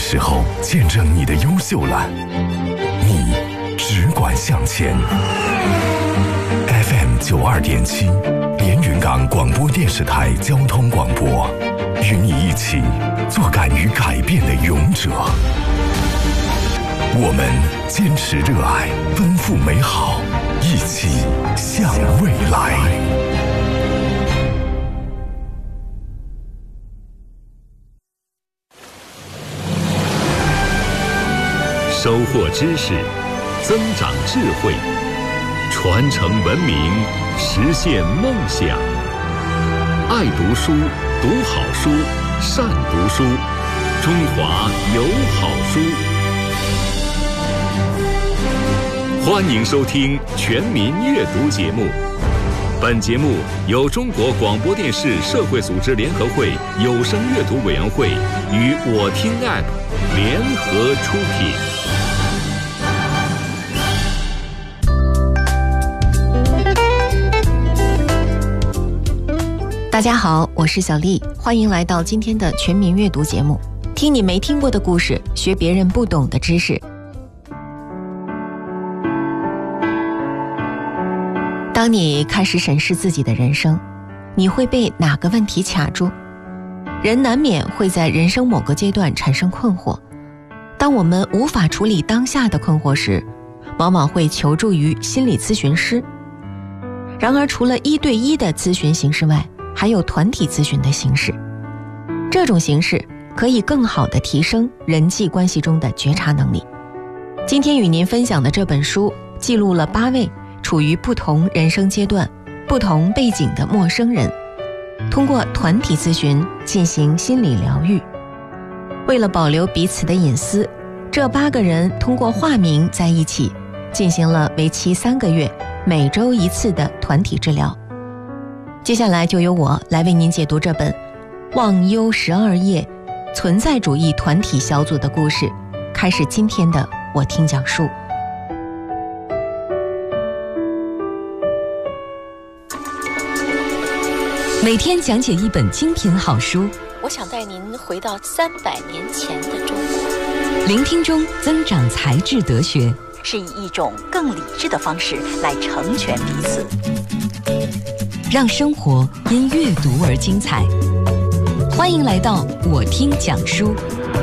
时候见证你的优秀了，你只管向前。FM 92.7，连云港广播电视台交通广播，与你一起做敢于改变的勇者。我们坚持热爱，奔赴美好，一起向未来。 收获知识，增长智慧，传承文明，实现梦想。爱读书，读好书，善读书，中华有好书。欢迎收听全民阅读节目。本节目由中国广播电视社会组织联合会有声阅读委员会与我听 App 联合出品。 大家好，我是小丽，欢迎来到今天的全民阅读节目，听你没听过的故事，学别人不懂的知识。当你开始审视自己的人生，你会被哪个问题卡住？人难免会在人生某个阶段产生困惑，当我们无法处理当下的困惑时，往往会求助于心理咨询师。然而除了1对1的咨询形式外，还有团体咨询的形式，这种形式可以更好地提升人际关系中的觉察能力。今天与您分享的这本书记录了8位处于不同人生阶段、不同背景的陌生人，通过团体咨询进行心理疗愈。为了保留彼此的隐私，这8个人通过化名在一起，进行了为期3个月、每周1次的团体治疗。接下来就由我来为您解读这本《忘忧12夜：存在主义团体小组的故事》，开始今天的我听讲述。 每天讲解一本精品好书， 我想带您回到300年前的中国。 聆听中增长才智德学， 是以一种更理智的方式来成全彼此， 让生活因阅读而精彩。欢迎来到我听讲书。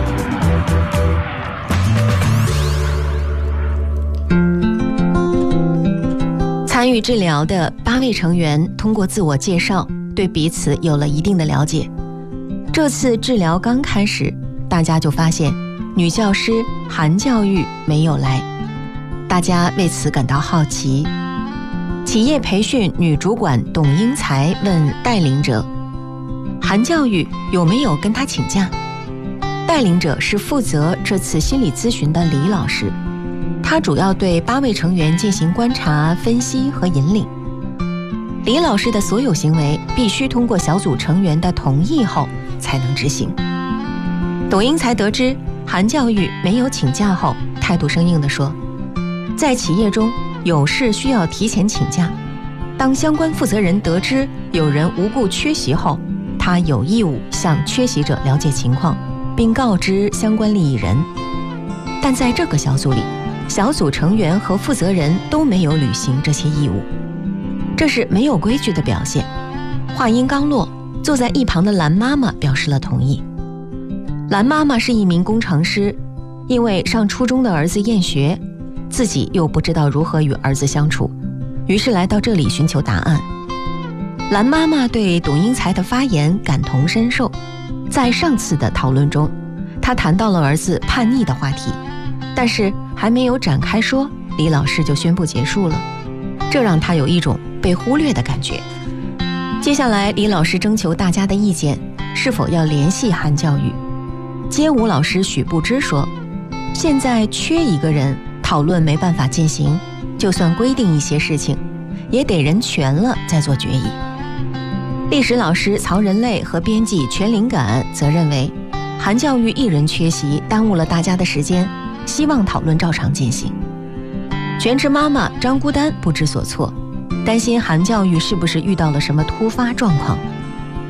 参与治疗的8位成员通过自我介绍，对彼此有了一定的了解。这次治疗刚开始，大家就发现女教师韩教育没有来，大家为此感到好奇。企业培训女主管董英才问带领者，韩教育有没有跟她请假？带领者是负责这次心理咨询的李老师，他主要对8位成员进行观察、分析和引领。李老师的所有行为必须通过小组成员的同意后才能执行。董英才得知韩教育没有请假后，态度生硬地说，在企业中有事需要提前请假，当相关负责人得知有人无故缺席后，他有义务向缺席者了解情况，并告知相关利益人。但在这个小组里，小组成员和负责人都没有履行这些义务，这是没有规矩的表现。话音刚落，坐在一旁的蓝妈妈表示了同意。蓝妈妈是一名工程师，因为上初中的儿子厌学，自己又不知道如何与儿子相处，于是来到这里寻求答案。蓝妈妈对董英才的发言感同身受，在上次的讨论中，她谈到了儿子叛逆的话题，但是还没有展开说，李老师就宣布结束了，这让她有一种被忽略的感觉。接下来李老师征求大家的意见，是否要联系韩教育。街舞老师许不知说，现在缺一个人，讨论没办法进行，就算规定一些事情，也得人全了再做决议。历史老师曹仁类和编辑全灵感则认为，韩教育一人缺席，耽误了大家的时间，希望讨论照常进行。全职妈妈张孤丹不知所措，担心韩教育是不是遇到了什么突发状况。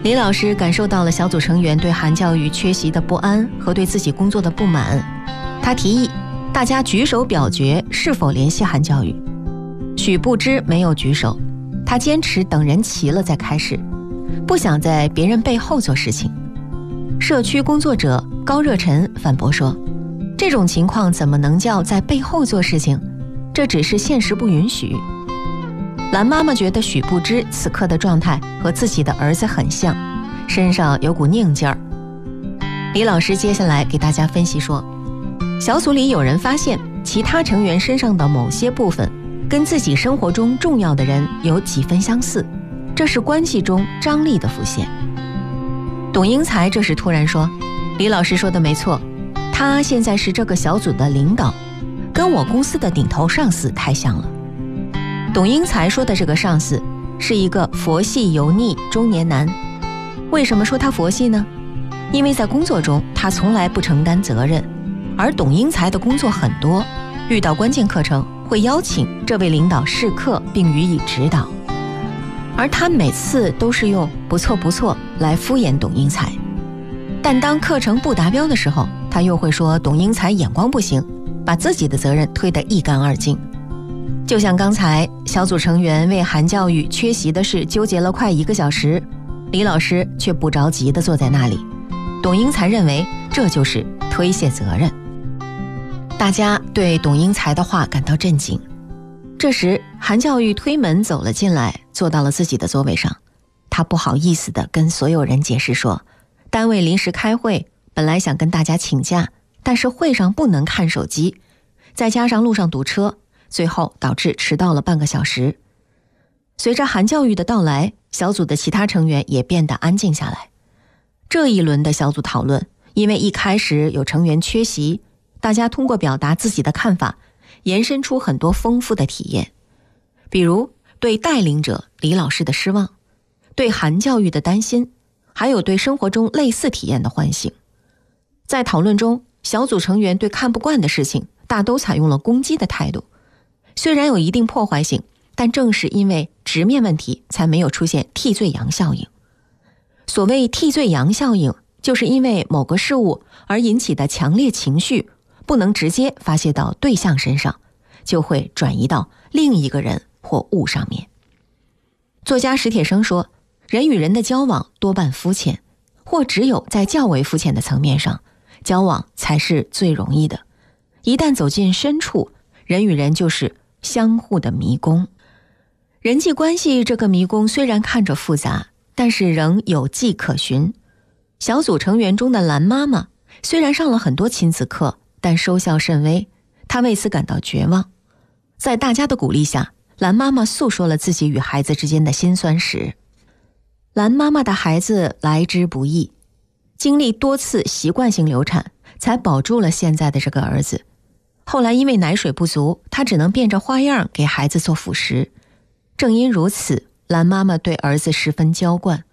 李老师感受到了小组成员对韩教育缺席的不安和对自己工作的不满，他提议大家举手表决是否联系韩教育。许不知没有举手，他坚持等人齐了再开始，不想在别人背后做事情。社区工作者高热忱反驳说，这种情况怎么能叫在背后做事情，这只是现实不允许。蓝妈妈觉得许不知此刻的状态和自己的儿子很像，身上有股拧劲儿。李老师接下来给大家分析说，小组里有人发现其他成员身上的某些部分跟自己生活中重要的人有几分相似，这是关系中张力的浮现。董英才这时突然说，李老师说的没错，他现在是这个小组的领导，跟我公司的顶头上司太像了。董英才说的这个上司是一个佛系油腻中年男。为什么说他佛系呢？因为在工作中他从来不承担责任，而董英才的工作很多，遇到关键课程会邀请这位领导试课并予以指导，而他每次都是用不错不错来敷衍董英才。但当课程不达标的时候，他又会说董英才眼光不行，把自己的责任推得一干二净。就像刚才小组成员为韩教育缺席的事纠结了快1个小时，李老师却不着急地坐在那里。董英才认为这就是推卸责任。大家对董英才的话感到震惊。这时韩教育推门走了进来，坐到了自己的座位上。他不好意思地跟所有人解释说，单位临时开会，本来想跟大家请假，但是会上不能看手机，再加上路上堵车，最后导致迟到了半个小时。随着韩教育的到来，小组的其他成员也变得安静下来。这一轮的小组讨论，因为一开始有成员缺席，大家通过表达自己的看法，延伸出很多丰富的体验，比如对带领者李老师的失望，对韩教育的担心，还有对生活中类似体验的唤醒。在讨论中，小组成员对看不惯的事情大都采用了攻击的态度，虽然有一定破坏性，但正是因为直面问题，才没有出现替罪羊效应。所谓替罪羊效应，就是因为某个事物而引起的强烈情绪不能直接发泄到对象身上，就会转移到另一个人或物上面。作家史铁生说，人与人的交往多半肤浅，或只有在较为肤浅的层面上，交往才是最容易的。一旦走进深处，人与人就是相互的迷宫。人际关系这个迷宫虽然看着复杂，但是仍有迹可循。小组成员中的蓝妈妈虽然上了很多亲子课，但收效甚微，她为此感到绝望。在大家的鼓励下，蓝妈妈诉说了自己与孩子之间的辛酸史。蓝妈妈的孩子来之不易，经历多次习惯性流产，才保住了现在的这个儿子。后来因为奶水不足，她只能变着花样给孩子做辅食。正因如此，蓝妈妈对儿子十分娇惯，